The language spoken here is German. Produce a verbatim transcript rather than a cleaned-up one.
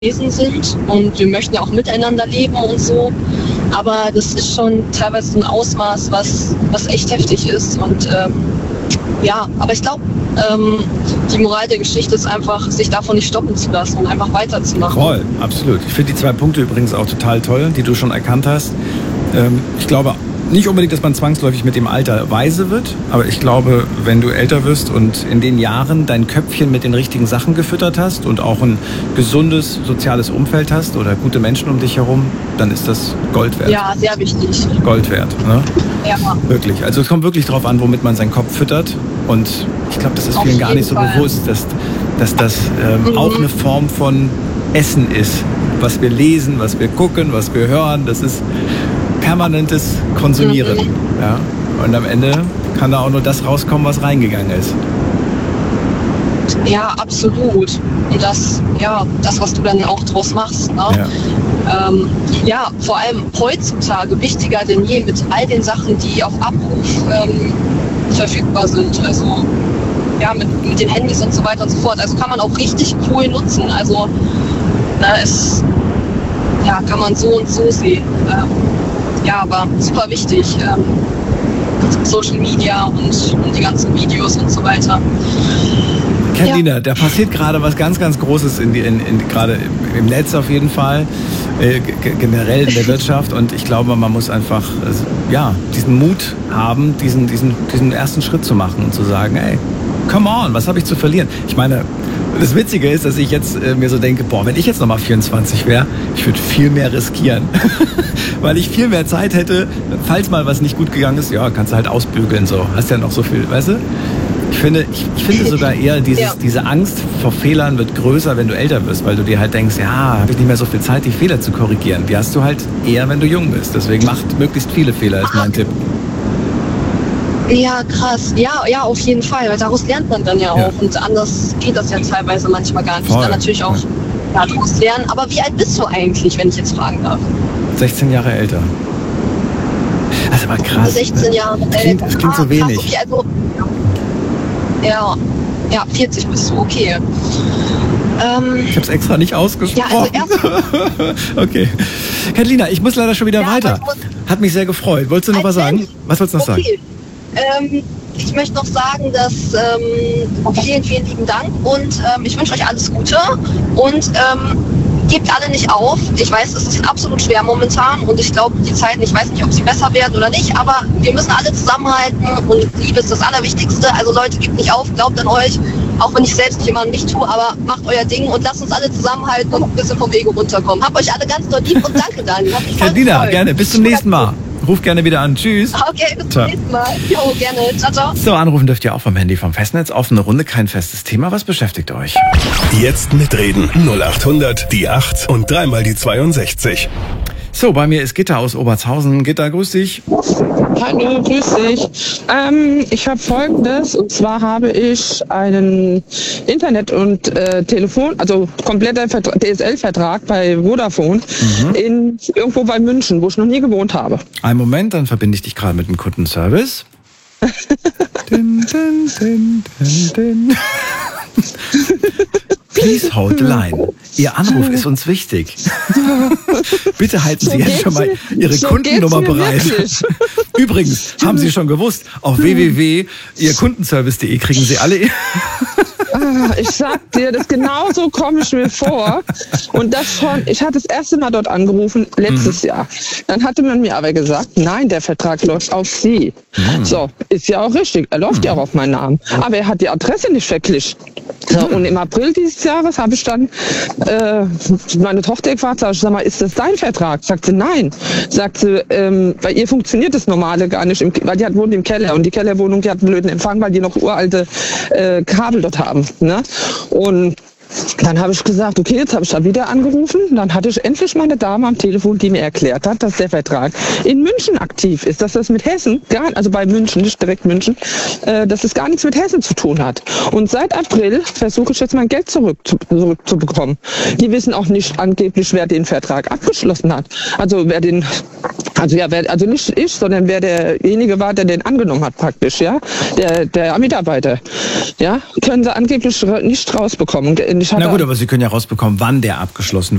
Wesen sind und wir möchten ja auch miteinander leben und so. Aber das ist schon teilweise so ein Ausmaß, was, was echt heftig ist. Und ähm, ja, aber ich glaube, ähm, die Moral der Geschichte ist einfach, sich davon nicht stoppen zu lassen und einfach weiterzumachen. Voll, absolut. Ich finde die zwei Punkte übrigens auch total toll, die du schon erkannt hast. Ähm, ich glaube nicht unbedingt, dass man zwangsläufig mit dem Alter weise wird, aber ich glaube, wenn du älter wirst und in den Jahren dein Köpfchen mit den richtigen Sachen gefüttert hast und auch ein gesundes soziales Umfeld hast oder gute Menschen um dich herum, dann ist das Gold wert. Ja, sehr wichtig. Gold wert, ne? Ja. Wirklich. Also es kommt wirklich darauf an, womit man seinen Kopf füttert. Und ich glaube, das ist Auf vielen gar nicht so jeden Fall. bewusst, dass, dass das ähm, Mhm. auch eine Form von Essen ist. Was wir lesen, was wir gucken, was wir hören, das ist permanentes Konsumieren. Mhm. Ja? Und am Ende kann da auch nur das rauskommen, was reingegangen ist. Ja, absolut. Und das, ja, das, was du dann auch draus machst. Ne? Ja. Ähm, ja, vor allem heutzutage wichtiger denn je mit all den Sachen, die auf Abruf ähm, verfügbar sind. Also ja, mit, mit den Handys und so weiter und so fort. Also kann man auch richtig cool nutzen. Also na, es ja, kann man so und so sehen. Ähm, ja, aber super wichtig. Ähm, Social Media und, und die ganzen Videos und so weiter. Catilina, ja. Da passiert gerade was ganz, ganz Großes, in die, in, in, gerade im Netz auf jeden Fall, äh, g- generell in der Wirtschaft. Und ich glaube, man muss einfach äh, ja, diesen Mut haben, diesen, diesen, diesen ersten Schritt zu machen und zu sagen, ey, come on, was habe ich zu verlieren? Ich meine, das Witzige ist, dass ich jetzt äh, mir so denke, boah, wenn ich jetzt nochmal vierundzwanzig wäre, ich würde viel mehr riskieren. Weil ich viel mehr Zeit hätte, falls mal was nicht gut gegangen ist, ja, kannst du halt ausbügeln, so. Hast ja noch so viel, weißt du? Ich finde, ich, ich finde sogar eher, dieses, ja. diese Angst vor Fehlern wird größer, wenn du älter wirst, weil du dir halt denkst, ja, habe ich nicht mehr so viel Zeit, die Fehler zu korrigieren. Die hast du halt eher, wenn du jung bist. Deswegen macht möglichst viele Fehler, ist mein Tipp. Ja, krass. Ja, ja, auf jeden Fall, weil daraus lernt man dann ja auch. Ja. Und anders geht das ja teilweise manchmal gar nicht. Voll. Dann natürlich auch ja, daraus lernen. Aber wie alt bist du eigentlich, wenn ich jetzt fragen darf? sechzehn Jahre älter. Das ist aber krass. sechzehn Jahre älter. Das klingt, das klingt so ah, wenig. Krass, okay, also, ja, ja, vierzig bist du, okay. Ähm, ich habe es extra nicht ausgesprochen. Ja, also okay. Catilina, ich muss leider schon wieder ja, weiter. Hat mich sehr gefreut. Wolltest du noch was sagen? Was wolltest du noch okay. sagen? Ähm, ich möchte noch sagen, dass ähm, vielen, vielen lieben Dank und ähm, ich wünsche euch alles Gute und ähm, gebt alle nicht auf. Ich weiß, es ist absolut schwer momentan und ich glaube, die Zeiten, ich weiß nicht, ob sie besser werden oder nicht, aber wir müssen alle zusammenhalten und Liebe ist das Allerwichtigste. Also Leute, gebt nicht auf, glaubt an euch, auch wenn ich selbst nicht immer an mich tue, aber macht euer Ding und lasst uns alle zusammenhalten und ein bisschen vom Ego runterkommen. Habt euch alle ganz doll lieb und danke, Dani. Catilina, gerne. Bis zum nächsten Mal. Ruf gerne wieder an. Tschüss. Okay, bis zum nächsten Mal. Jo, gerne. Ciao, ciao. So, anrufen dürft ihr auch vom Handy vom Festnetz. Offene Runde, kein festes Thema. Was beschäftigt euch? Jetzt mitreden. null acht hundert, die acht und dreimal die zweiundsechzig. So, bei mir ist Gitta aus Obertshausen. Gitta, grüß dich. Hallo, grüß dich. Ähm, ich habe Folgendes, und zwar habe ich einen Internet- und äh, Telefon, also kompletter Vertra- D S L-Vertrag bei Vodafone mhm. in irgendwo bei München, wo ich noch nie gewohnt habe. Einen Moment, dann verbinde ich dich gerade mit dem Kundenservice. din, din, din, din, din. Please hold the line. Ihr Anruf ist uns wichtig. Bitte halten Sie so jetzt schon mal Ihre so Kundennummer bereit. Übrigens, haben Sie schon gewusst, auf w w w punkt ihr kundenservice punkt de kriegen Sie alle... Ah, ich sag dir, das genauso komme ich mir vor. Und das schon, ich hatte das erste Mal dort angerufen, letztes mhm. Jahr. Dann hatte man mir aber gesagt, nein, der Vertrag läuft auf Sie. Mhm. So, ist ja auch richtig, er läuft mhm. ja auch auf meinen Namen. Aber er hat die Adresse nicht verglichen. So, und im April dieses Jahres habe ich dann äh, meine Tochter gefragt, sag, sag mal, ist das dein Vertrag? Sagt sie, nein. Sagt sie, ähm, bei ihr funktioniert das Normale gar nicht, im, weil die hat, wohnt im Keller und die Kellerwohnung, die hat einen blöden Empfang, weil die noch uralte äh, Kabel dort haben. Ne? Und dann habe ich gesagt, okay, jetzt habe ich da wieder angerufen. Dann hatte ich endlich meine Dame am Telefon, die mir erklärt hat, dass der Vertrag in München aktiv ist, dass das mit Hessen, gar, also bei München, nicht direkt München, äh, dass es gar nichts mit Hessen zu tun hat. Und seit April versuche ich jetzt mein Geld zurück zu, zurückzubekommen. Die wissen auch nicht angeblich, wer den Vertrag abgeschlossen hat. Also wer den, also ja, wer, also nicht ich, sondern wer derjenige war, der den angenommen hat praktisch, ja, der, der Mitarbeiter. Ja, können sie angeblich nicht rausbekommen. Ich hatte Na gut, aber Sie können ja rausbekommen, wann der abgeschlossen